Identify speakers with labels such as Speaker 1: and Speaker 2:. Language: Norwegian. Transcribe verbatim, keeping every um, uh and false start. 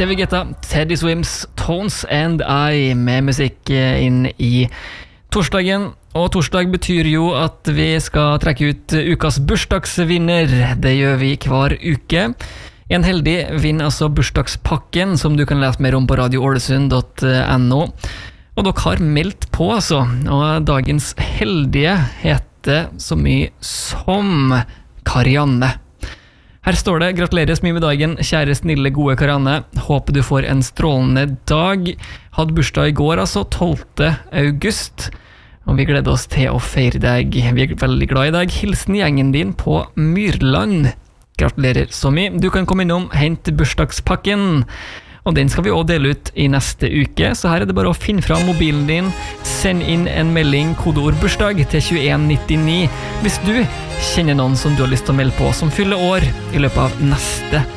Speaker 1: David Guetta, Teddy Swims, Tones and I med musikk inn i torsdagen. Og torsdag betyr jo at vi skal trekke ut ukas bursdagsvinner. Det gjør vi hver uke. En heldig vinner altså bursdagspakken, som du kan lese mer om på radio ålesund punktum no. Og dere har meldt på, altså. Og dagens heldige heter så mye som Karianne. Her står det: gratulerer så mye med dagen, kjære snille gode Karianne. Håper du får en strålende dag. Hadde bursdag i går, altså, tolvte august. Og vi gleder oss til å feire deg. Vi er veldig glad i deg. Hilsen gjengen din på Myrland. Gratulerer så mye. Du kan komme innom, hente bursdagspakken. Og den skal vi også dele ut i neste uke, så her er det bare å finne fram mobilen din, send inn en melding, kodeord bursdag til tjueen nittini, hvis du kjenner noen som du har lyst til å melde på, som fyller år i løpet av neste